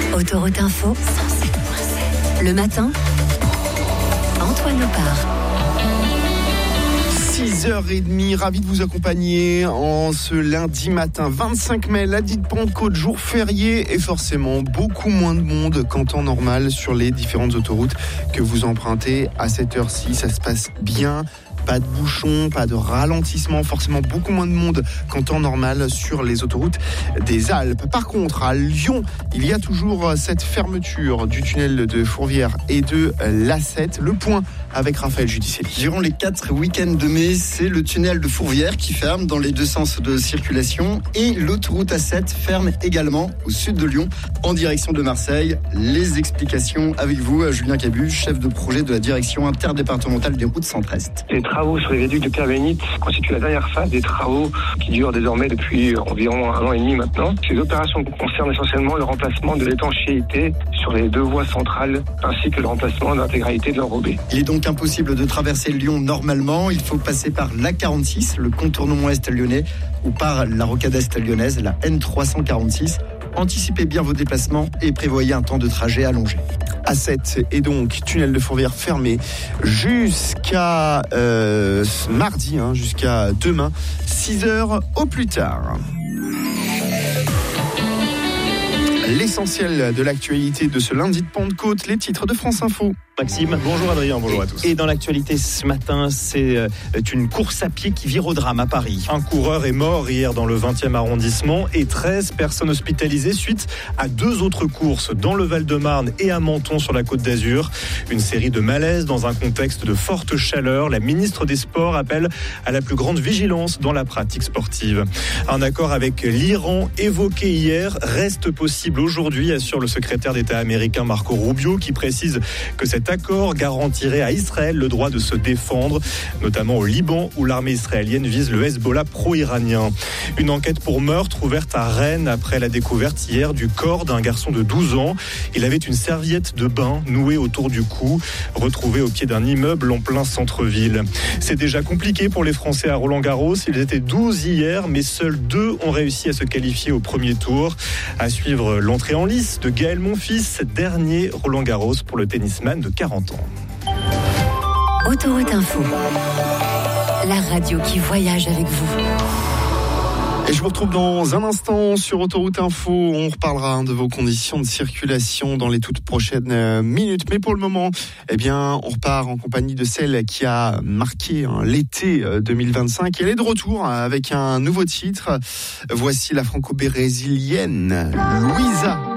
Autoroute Info, 107.7. Le matin, Antoine Lepard. 6h30, ravi de vous accompagner en ce lundi matin 25 mai, la dite Pentecôte, jour férié et forcément beaucoup moins de monde qu'en temps normal sur les différentes autoroutes que vous empruntez à cette heure-ci. Ça se passe bien. Pas de bouchons, pas de ralentissement, forcément beaucoup moins de monde qu'en temps normal sur les autoroutes des Alpes. Par contre, à Lyon, il y a toujours cette fermeture du tunnel de Fourvière et de l'A7. Le point avec Raphaël Judicelli. Durant les 4 week-ends de mai, c'est le tunnel de Fourvière qui ferme dans les deux sens de circulation et l'autoroute A7 ferme également au sud de Lyon en direction de Marseille. Les explications avec vous, Julien Cabu, chef de projet de la direction interdépartementale des routes Centre-Est. Les travaux sur les viaducs de Pierre-Bénite constituent la dernière phase des travaux qui durent désormais depuis environ 1 an et demi maintenant. Ces opérations concernent essentiellement le remplacement de l'étanchéité sur les 2 voies centrales ainsi que le remplacement de l'intégralité de l'enrobé. Il est donc impossible de traverser Lyon normalement. Il faut passer par l'A46, le contournement est lyonnais, ou par la rocade est lyonnaise, la N346. Anticipez bien vos déplacements et prévoyez un temps de trajet allongé. A7 et donc tunnel de Fourvière fermé jusqu'à mardi, jusqu'à demain, 6h au plus tard. L'essentiel de l'actualité de ce lundi de Pentecôte, les titres de France Info. Maxime. Bonjour Adrien, bonjour à tous. Et dans l'actualité ce matin, c'est une course à pied qui vire au drame à Paris. Un coureur est mort hier dans le 20e arrondissement et 13 personnes hospitalisées suite à 2 autres courses dans le Val-de-Marne et à Menton sur la Côte d'Azur. Une série de malaises dans un contexte de forte chaleur. La ministre des Sports appelle à la plus grande vigilance dans la pratique sportive. Un accord avec l'Iran évoqué hier reste possible aujourd'hui, assure le secrétaire d'État américain Marco Rubio, qui précise que cet accord garantirait à Israël le droit de se défendre, notamment au Liban où l'armée israélienne vise le Hezbollah pro-iranien. Une enquête pour meurtre ouverte à Rennes après la découverte hier du corps d'un garçon de 12 ans. Il avait une serviette de bain nouée autour du cou, retrouvée au pied d'un immeuble en plein centre-ville. C'est déjà compliqué pour les Français à Roland-Garros. Ils étaient 12 hier, mais seuls 2 ont réussi à se qualifier au premier tour. À suivre l'entrée en lice de Gaël Monfils, dernier Roland-Garros pour le tennisman de 40 ans. Autoroute Info, la radio qui voyage avec vous. Et je vous retrouve dans un instant sur Autoroute Info. On reparlera de vos conditions de circulation dans les toutes prochaines minutes. Mais pour le moment, on repart en compagnie de celle qui a marqué l'été 2025. Elle est de retour avec un nouveau titre. Voici la franco-brésilienne Luísa